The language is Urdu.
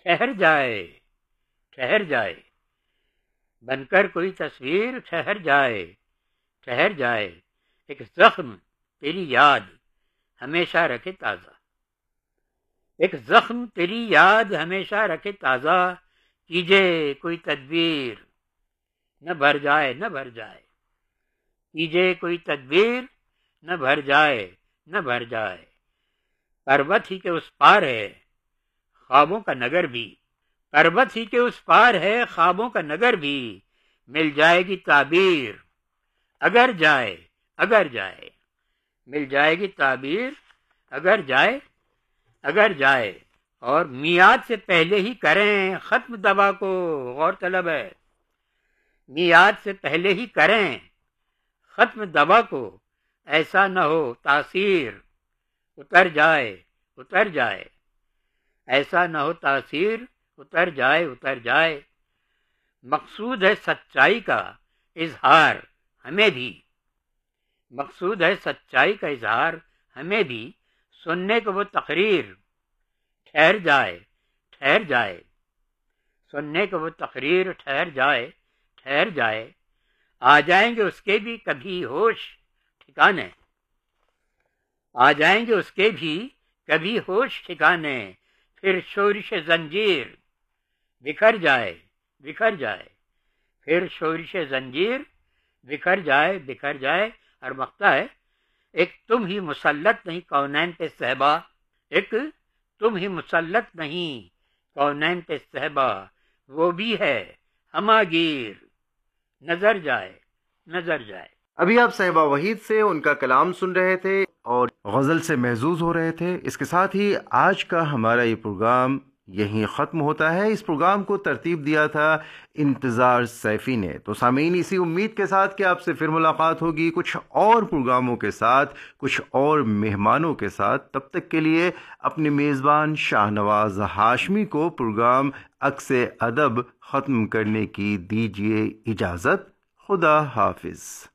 ٹھہر جائے ٹھہر جائے، بن کر کوئی تصویر ٹھہر جائے ٹھہر جائے، ایک زخم تیری یاد ہمیشہ رکھے تازہ، ایک زخم تیری یاد ہمیشہ رکھے تازہ، کیجے کوئی تدبیر نہ بھر جائے نہ بھر جائے، کیجے کوئی تدبیر نہ بھر جائے نہ بھر جائے، پروت ہی کے اس پار ہے خوابوں کا نگر بھی، پروت ہی کے اس پار ہے خوابوں کا نگر بھی، مل جائے گی تعبیر اگر جائے اگر جائے، مل جائے گی تعبیر اگر جائے اگر جائے، اور میعاد سے پہلے ہی کریں ختم دوا کو، غور طلب ہے، میعاد سے پہلے ہی کریں ختم دوا کو، ایسا نہ ہو تاثیر اتر جائے اتر جائے، ایسا نہ ہو تاثیر اتر جائے اتر جائے، مقصود ہے سچائی کا اظہار ہمیں بھی، مقصود ہے سچائی کا اظہار ہمیں بھی، سننے کو وہ تقریر ٹھہر جائے ٹھہر جائے، سننے کو وہ تقریر ٹھہر جائے ٹھہر جائے، آ جائیں گے اس کے بھی کبھی ہوش ٹھکانے، آ جائیں گے اس کے بھی کبھی ہوش ٹھکانے، پھر شورش زنجیر بکھر جائے بکھر جائے، پھر شورش زنجیر بکھر جائے بکھر جائے، اور مقطع ہے، ایک تم ہی مسلط نہیں کونین پہ صحبا، ایک تم ہی مسلط نہیں کونین پہ صحبا، وہ بھی ہے ہماگیر نظر جائے نظر جائے۔ ابھی آپ صاحبہ وحید سے ان کا کلام سن رہے تھے اور غزل سے محظوظ ہو رہے تھے۔ اس کے ساتھ ہی آج کا ہمارا یہ پروگرام یہیں ختم ہوتا ہے۔ اس پروگرام کو ترتیب دیا تھا انتظار سیفی نے۔ تو سامعین، اسی امید کے ساتھ کہ آپ سے پھر ملاقات ہوگی کچھ اور پروگراموں کے ساتھ، کچھ اور مہمانوں کے ساتھ، تب تک کے لیے اپنے میزبان شاہ نواز ہاشمی کو پروگرام عکس ادب ختم کرنے کی دیجیے اجازت۔ خدا حافظ۔